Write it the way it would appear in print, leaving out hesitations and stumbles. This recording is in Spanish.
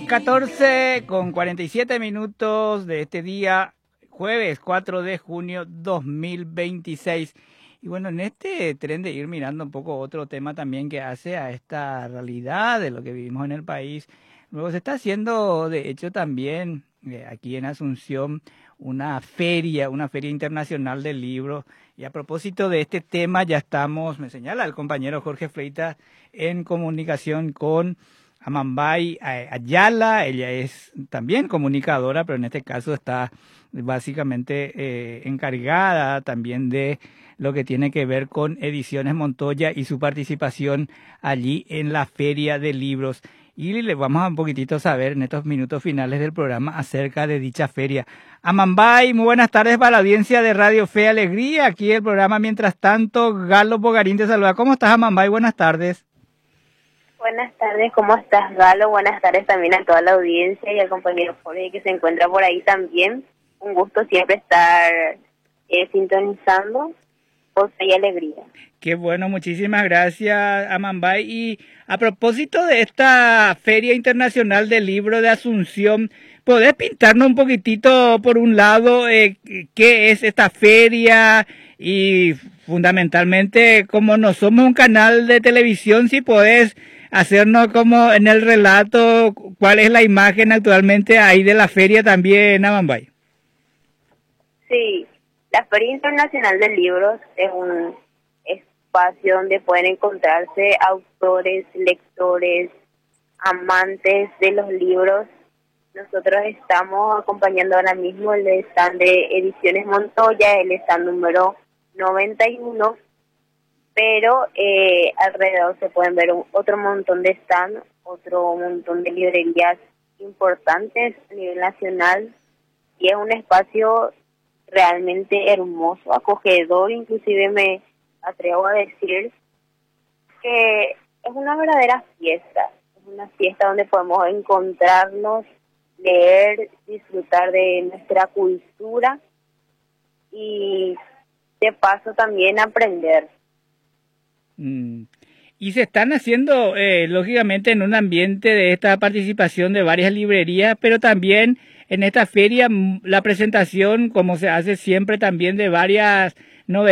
14:47 de este día, jueves 4 de junio 2026. Y bueno, en este tren de ir mirando un poco otro tema también que hace a esta realidad de lo que vivimos en el país, luego se está haciendo, de hecho, también aquí en Asunción, una feria internacional del libro. Y a propósito de este tema, ya estamos, me señala el compañero Jorge Freitas, en comunicación con Amambay Ayala. Ella es también comunicadora, pero en este caso está básicamente encargada también de lo que tiene que ver con Ediciones Montoya y su participación allí en la Feria de Libros. Y le vamos a un poquitito saber en estos minutos finales del programa acerca de dicha feria. Amambay, muy buenas tardes para la audiencia de Radio Fe y Alegría. Aquí el programa Mientras Tanto, Galo Bogarín te saluda. ¿Cómo estás, Amambay? Buenas tardes. Buenas tardes, ¿cómo estás, Galo? Buenas tardes también a toda la audiencia y al compañero Jorge que se encuentra por ahí también. Un gusto siempre estar sintonizando Fe y Alegría. Qué bueno, muchísimas gracias, Amambay. Y a propósito de esta Feria Internacional del Libro de Asunción, ¿podés pintarnos un poquitito, por un lado, qué es esta feria? Y fundamentalmente, como no somos un canal de televisión, si podés hacernos como en el relato cuál es la imagen actualmente ahí de la feria también, Amambay. Sí, la Feria Internacional de Libros es un espacio donde pueden encontrarse autores, lectores, amantes de los libros. Nosotros estamos acompañando ahora mismo el stand de Ediciones Montoya, el stand número 91, pero alrededor se pueden ver otro montón de stands, otro montón de librerías importantes a nivel nacional, y es un espacio realmente hermoso, acogedor. Inclusive me atrevo a decir que es una verdadera fiesta, es una fiesta donde podemos encontrarnos, leer, disfrutar de nuestra cultura y de paso también aprender. Y se están haciendo, lógicamente, en un ambiente de esta participación de varias librerías, pero también en esta feria la presentación, como se hace siempre, también de varias novedades